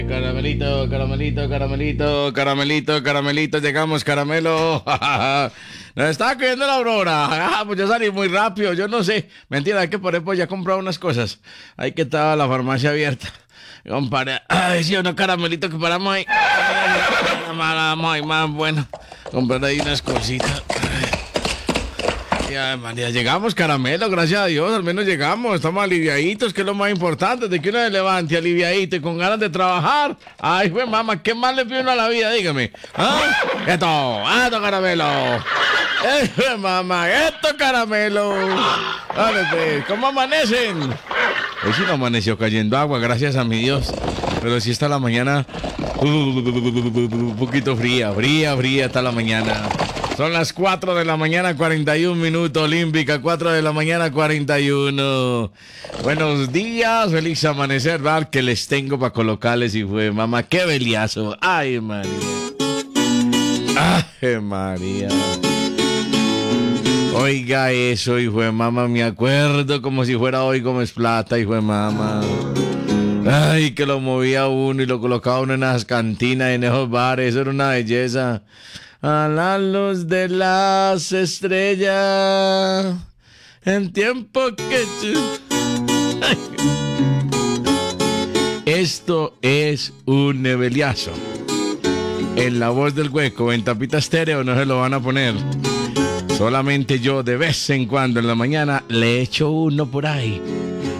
Caramelito, caramelito, caramelito, caramelito, caramelito, llegamos, caramelo. Nos está cayendo la aurora. Pues yo salí muy rápido, yo no sé. Mentira, hay que por ejemplo ya comprar unas cosas. Hay que estar la farmacia abierta. Compadre, ay, sí, unos caramelitos que paramos ahí. Más bueno. Comprar ahí unas cositas. Ay, María, llegamos, caramelo, gracias a Dios, al menos llegamos, estamos aliviaditos, que es lo más importante, de que uno se levante aliviadito y con ganas de trabajar. Ay, pues mamá, ¿qué más le pide uno a la vida? Dígame. ¿Ah? Esto, caramelo. Mamá, esto, caramelo. Dale, pues, ¿cómo amanecen? Hoy sí no amaneció cayendo agua, gracias a mi Dios, pero sí está la mañana un poquito fría está la mañana. Son las 4 de la mañana, 41 minutos, olímpica, 4 de la mañana, 41. Buenos días, feliz amanecer, ¿verdad? Que les tengo para colocarles y fue, mamá, qué beliazo. Ay, María. Ay, María. Oiga eso, hijo de mamá, me acuerdo como si fuera hoy como es plata, hijo de mamá. Ay, que lo movía uno y lo colocaba uno en esas cantinas, en esos bares, eso era una belleza. A la luz de las estrellas, en tiempo que... Ay. Esto es un nebeliazo. En la voz del hueco, en tapita estéreo no se lo van a poner. Solamente yo de vez en cuando en la mañana le echo uno por ahí.